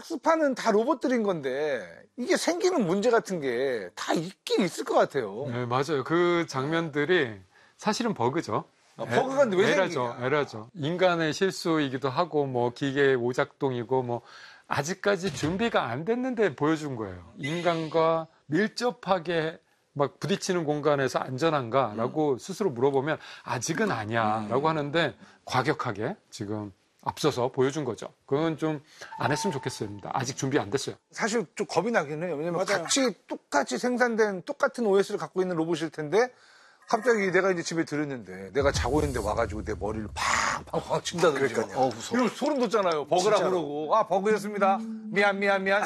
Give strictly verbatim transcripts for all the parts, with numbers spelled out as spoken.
학습하는 다 로봇들인 건데 이게 생기는 문제 같은 게 다 있긴 있을 것 같아요. 네, 맞아요. 그 장면들이 사실은 버그죠. 아, 버그가 왜 생기냐. 에러죠, 에러죠. 인간의 실수이기도 하고 뭐 기계의 오작동이고 뭐 아직까지 준비가 안 됐는데 보여준 거예요. 인간과 밀접하게 막 부딪히는 공간에서 안전한가라고 음. 스스로 물어보면 아직은 아니야라고 하는데 과격하게 지금 앞서서 보여준 거죠. 그건 좀 안 했으면 좋겠습니다. 아직 준비 안 됐어요. 사실 좀 겁이 나긴 해요. 왜냐면 맞아요. 같이 똑같이 생산된 똑같은 오에스를 갖고 있는 로봇일 텐데 갑자기 내가 이제 집에 들었는데 내가 자고 있는데 와가지고 내 머리를 팡팡팡 친다든지. 그러니까요. 어, 무서워. 이거 소름 돋잖아요. 버그라고 그러고. 아, 버그였습니다. 미안, 미안, 미안.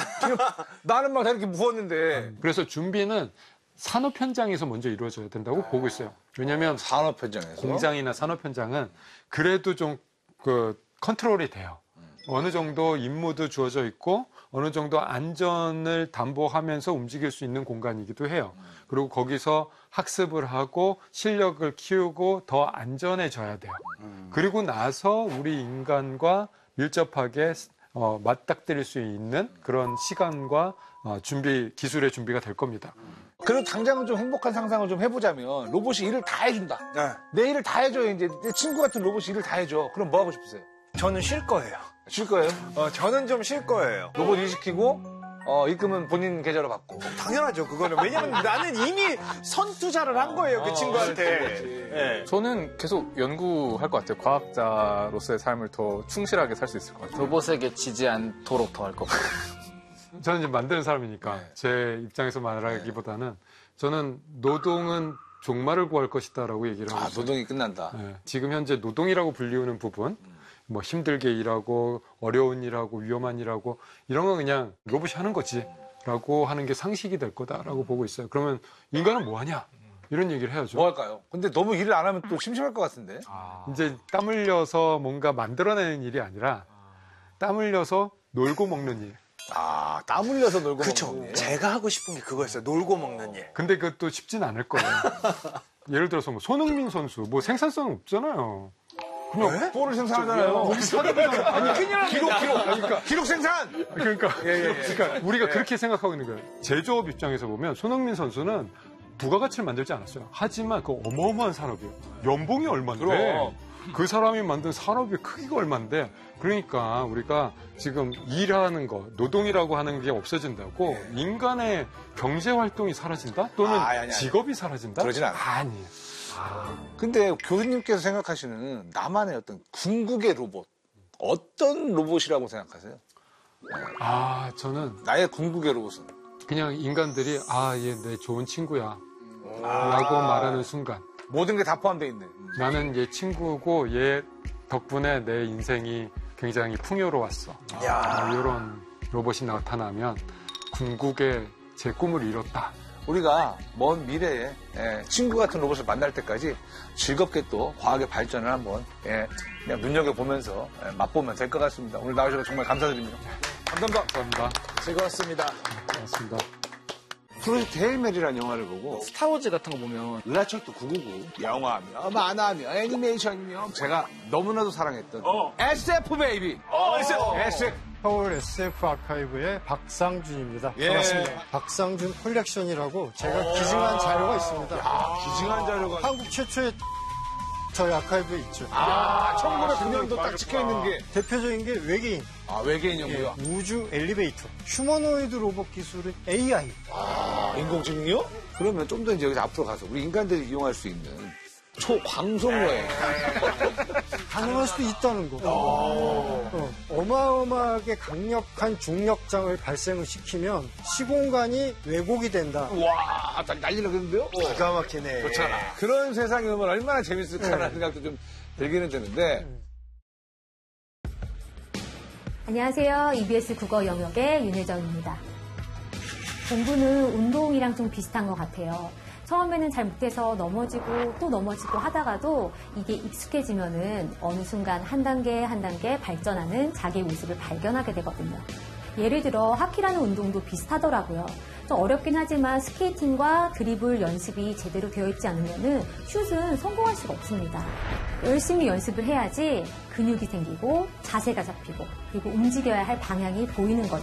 나는 막 이렇게 무서웠는데. 그래서 준비는 산업 현장에서 먼저 이루어져야 된다고 아, 보고 있어요. 왜냐하면 산업 현장에서 공장이나 산업 현장은 그래도 좀 그 컨트롤이 돼요. 음. 어느 정도 임무도 주어져 있고 어느 정도 안전을 담보하면서 움직일 수 있는 공간이기도 해요. 음. 그리고 거기서 학습을 하고 실력을 키우고 더 안전해져야 돼요. 음. 그리고 나서 우리 인간과 밀접하게 어, 맞닥뜨릴 수 있는 그런 시간과 어, 준비, 기술의 준비가 될 겁니다. 그리고 당장은 좀 행복한 상상을 좀 해보자면 로봇이 일을 다 해준다. 네. 내 일을 다 해줘요. 이제 내 친구 같은 로봇이 일을 다 해줘. 그럼 뭐 하고 싶으세요? 저는 쉴 거예요. 쉴 거예요? 어, 저는 좀 쉴 거예요. 로봇 일 시키고 어, 입금은 본인 계좌로 받고. 당연하죠, 그거는. 왜냐면 나는 이미 선투자를 한 거예요, 그 어, 친구한테. 네. 저는 계속 연구할 것 같아요. 과학자로서의 삶을 더 충실하게 살 수 있을 것 같아요. 로봇에게 지지 않도록 더 할 것 같아요. 저는 이제 만드는 사람이니까 네. 제 입장에서 말하기보다는 저는 노동은 종말을 구할 것이다라고 얘기를 하고 아, 있어요. 노동이 끝난다. 네. 지금 현재 노동이라고 불리우는 부분, 뭐 힘들게 일하고 어려운 일하고 위험한 일하고 이런 건 그냥 로봇이 하는 거지라고 하는 게 상식이 될 거다라고 보고 있어요. 그러면 인간은 뭐 하냐? 이런 얘기를 해야죠. 뭐 할까요? 근데 너무 일을 안 하면 또 심심할 것 같은데. 아. 이제 땀 흘려서 뭔가 만들어내는 일이 아니라 땀 흘려서 놀고 먹는 일. 아, 땀 흘려서 놀고 그쵸. 먹는 일. 제가 하고 싶은 게 그거였어요. 놀고 먹는 일. 근데 그것도 쉽진 않을 거예요. 예를 들어서 뭐 손흥민 선수 뭐 생산성 없잖아요. 그냥 볼을 생산하잖아요. 아니, 그냥 기록, 기록. 그러니까 기록 생산! 그러니까, 예, 예, 예. 그러니까 우리가 예. 그렇게 생각하고 있는 거예요. 제조업 입장에서 보면 손흥민 선수는 부가가치를 만들지 않았어요. 하지만 그 어마어마한 산업이에요. 연봉이 얼마인데 그럼. 그 사람이 만든 산업의 크기가 얼마인데 그러니까 우리가 지금 일하는 거, 노동이라고 하는 게 없어진다고 네. 인간의 경제활동이 사라진다? 또는 아, 아니, 아니. 직업이 사라진다? 그러진 않아요. 아니에요. 아. 근데 교수님께서 생각하시는 나만의 어떤 궁극의 로봇, 어떤 로봇이라고 생각하세요? 아, 저는 나의 궁극의 로봇은? 그냥 인간들이 아, 얘 내 좋은 친구야 아. 라고 말하는 순간 모든 게 다 포함되어 있네. 나는 얘 친구고 얘 덕분에 내 인생이 굉장히 풍요로웠어. 아, 이런 로봇이 나타나면 궁극의 제 꿈을 이뤘다. 우리가 먼 미래에 예, 친구 같은 로봇을 만날 때까지 즐겁게 또 과학의 발전을 한번 예, 그냥 눈여겨보면서 예, 맛보면 될 것 같습니다. 오늘 나오셔서 정말 감사드립니다. 감사합니다. 감사합니다. 즐거웠습니다. 고맙습니다. 프로젝트 헤일메리라는 영화를 보고 스타워즈 같은 거 보면 은하철도 구구구 영화며 만화며 애니메이션이며 제가 너무나도 사랑했던 어. 에스에프 베이비 어, 에스에프. 에스에프 서울 에스에프 아카이브의 박상준입니다. 예. 반갑습니다. 박상준 콜렉션이라고 제가 기증한 자료가 있습니다. 야, 기증한 자료가 한국 최초의 저희 아카이브에 있죠. 아, 천구백구 년도 딱 찍혀있는 게 대표적인 게 외계인. 아, 외계인이고요. 예, 우주 엘리베이터. 휴머노이드 로봇 기술의 에이아이. 아, 인공지능이요? 그러면 좀 더 이제 여기서 앞으로 가서 우리 인간들이 이용할 수 있는 초광속로에 가능할 수도 있다는 거. 어, 어마어마하게 강력한 중력장을 발생을 시키면 시공간이 왜곡이 된다. 와, 난리나 그랬는데요? 기가 막히네. 좋잖아. 그런 세상이 오면 얼마나 재밌을까라는 네. 생각도 좀 들기는 되는데. 안녕하세요. 이비에스 국어 영역의 윤혜정입니다. 공부는 운동이랑 좀 비슷한 것 같아요. 처음에는 잘 못해서 넘어지고 또 넘어지고 하다가도 이게 익숙해지면은 어느 순간 한 단계 한 단계 발전하는 자기의 모습을 발견하게 되거든요. 예를 들어 하키라는 운동도 비슷하더라고요. 좀 어렵긴 하지만 스케이팅과 드리블 연습이 제대로 되어 있지 않으면은 슛은 성공할 수가 없습니다. 열심히 연습을 해야지 근육이 생기고 자세가 잡히고 그리고 움직여야 할 방향이 보이는 거죠.